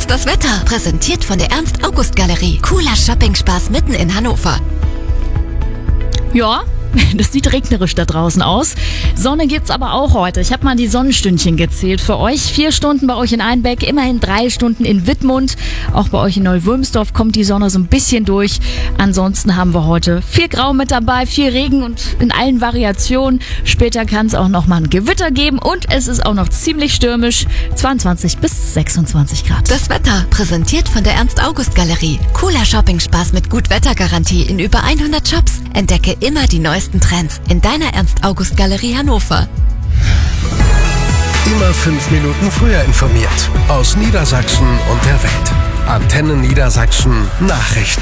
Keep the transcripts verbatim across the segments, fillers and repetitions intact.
Jetzt das Wetter, präsentiert von der Ernst-August-Galerie. Cooler Shopping-Spaß mitten in Hannover. Ja, das sieht regnerisch da draußen aus. Sonne gibt's aber auch heute. Ich habe mal die Sonnenstündchen gezählt für euch. Vier Stunden bei euch in Einbeck, immerhin drei Stunden in Wittmund. Auch bei euch in Neuwülmsdorf kommt die Sonne so ein bisschen durch. Ansonsten haben wir heute viel Grau mit dabei, viel Regen und in allen Variationen. Später kann es auch noch mal ein Gewitter geben und es ist auch noch ziemlich stürmisch. zweiundzwanzig bis sechsundzwanzig Grad. Das Wetter, präsentiert von der Ernst-August-Galerie. Cooler Shopping-Spaß mit Gut-Wetter-Garantie in über hundert Shops. Entdecke immer die neuesten Trends in deiner Ernst-August-Galerie Hannover. Immer fünf Minuten früher informiert. Aus Niedersachsen und der Welt. Antenne Niedersachsen Nachrichten.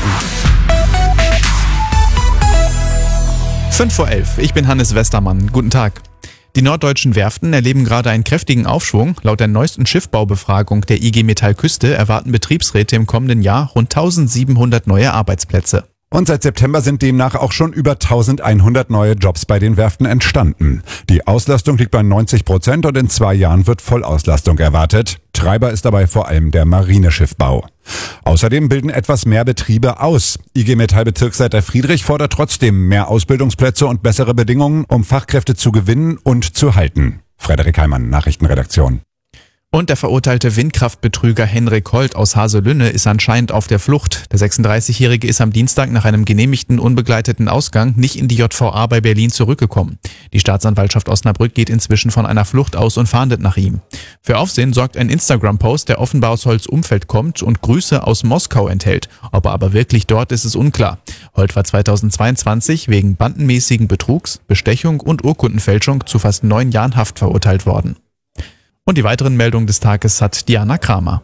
fünf vor elf. Ich bin Hannes Westermann. Guten Tag. Die norddeutschen Werften erleben gerade einen kräftigen Aufschwung. Laut der neuesten Schiffbaubefragung der I G Metall Küste erwarten Betriebsräte im kommenden Jahr rund eintausendsiebenhundert neue Arbeitsplätze. Und seit September sind demnach auch schon über eintausendeinhundert neue Jobs bei den Werften entstanden. Die Auslastung liegt bei neunzig Prozent und in zwei Jahren wird Vollauslastung erwartet. Treiber ist dabei vor allem der Marineschiffbau. Außerdem bilden etwas mehr Betriebe aus. I G Metall Bezirksleiter Friedrich fordert trotzdem mehr Ausbildungsplätze und bessere Bedingungen, um Fachkräfte zu gewinnen und zu halten. Frederik Heimann, Nachrichtenredaktion. Und der verurteilte Windkraftbetrüger Henrik Holt aus Haselünne ist anscheinend auf der Flucht. Der sechsunddreißigjährige ist am Dienstag nach einem genehmigten unbegleiteten Ausgang nicht in die J V A bei Berlin zurückgekommen. Die Staatsanwaltschaft Osnabrück geht inzwischen von einer Flucht aus und fahndet nach ihm. Für Aufsehen sorgt ein Instagram-Post, der offenbar aus Holts Umfeld kommt und Grüße aus Moskau enthält. Ob er aber wirklich dort ist, ist unklar. Holt war zweitausendzweiundzwanzig wegen bandenmäßigen Betrugs, Bestechung und Urkundenfälschung zu fast neun Jahren Haft verurteilt worden. Und die weiteren Meldungen des Tages hat Diana Kramer.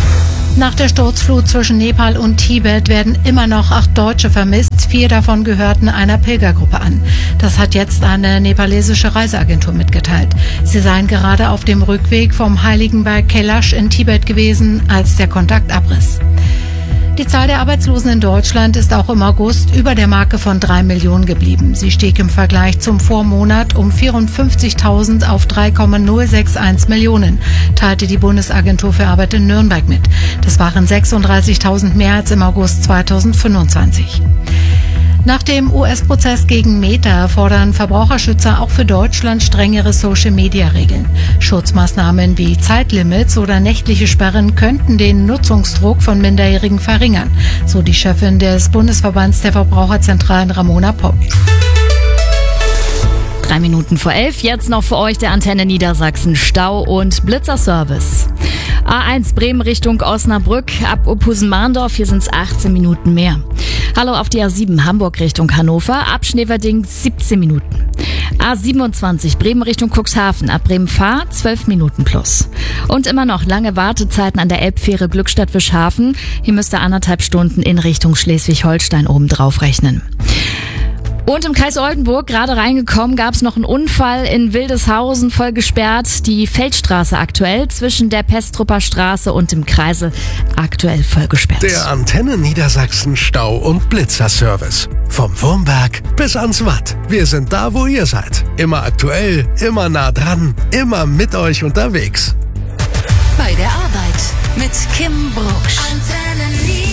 Nach der Sturzflut zwischen Nepal und Tibet werden immer noch acht Deutsche vermisst. Vier davon gehörten einer Pilgergruppe an. Das hat jetzt eine nepalesische Reiseagentur mitgeteilt. Sie seien gerade auf dem Rückweg vom heiligen Berg Kailash in Tibet gewesen, als der Kontakt abriss. Die Zahl der Arbeitslosen in Deutschland ist auch im August über der Marke von drei Millionen geblieben. Sie stieg im Vergleich zum Vormonat um vierundfünfzigtausend auf drei Komma null sechs eins Millionen, teilte die Bundesagentur für Arbeit in Nürnberg mit. Das waren sechsunddreißigtausend mehr als im August zweitausendfünfundzwanzig. Nach dem U S-Prozess gegen Meta fordern Verbraucherschützer auch für Deutschland strengere Social-Media-Regeln. Schutzmaßnahmen wie Zeitlimits oder nächtliche Sperren könnten den Nutzungsdruck von Minderjährigen verringern, so die Chefin des Bundesverbands der Verbraucherzentralen Ramona Popp. Drei Minuten vor elf, jetzt noch für euch der Antenne Niedersachsen Stau- und Blitzerservice. A eins Bremen Richtung Osnabrück, ab Ophusen-Mahndorf, hier sind es achtzehn Minuten mehr. Hallo auf die A sieben Hamburg Richtung Hannover, ab Schneverding siebzehn Minuten. A siebenundzwanzig Bremen Richtung Cuxhaven, ab Bremen-Fahr zwölf Minuten plus. Und immer noch lange Wartezeiten an der Elbfähre Glückstadt-Wischhafen. Hier müsst ihr anderthalb Stunden in Richtung Schleswig-Holstein oben drauf rechnen. Und im Kreis Oldenburg, gerade reingekommen, gab es noch einen Unfall in Wildeshausen, voll gesperrt. Die Feldstraße aktuell zwischen der Pestrupper Straße und dem Kreisel aktuell voll gesperrt. Der Antenne Niedersachsen Stau- und Blitzerservice. Vom Wurmberg bis ans Watt. Wir sind da, wo ihr seid. Immer aktuell, immer nah dran, immer mit euch unterwegs. Bei der Arbeit mit Kim Brucksch. Antenne Niedersachsen.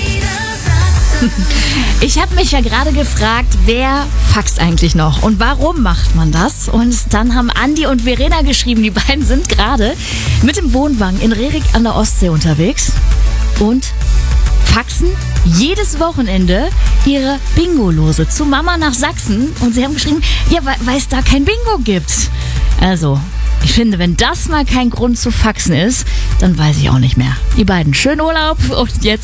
Ich habe mich ja gerade gefragt, wer faxt eigentlich noch und warum macht man das? Und dann haben Andi und Verena geschrieben, die beiden sind gerade mit dem Wohnwagen in Rerik an der Ostsee unterwegs und faxen jedes Wochenende ihre Bingo-Lose zu Mama nach Sachsen. Und sie haben geschrieben, ja, weil es da kein Bingo gibt. Also, ich finde, wenn das mal kein Grund zu faxen ist, dann weiß ich auch nicht mehr. Die beiden, schönen Urlaub und jetzt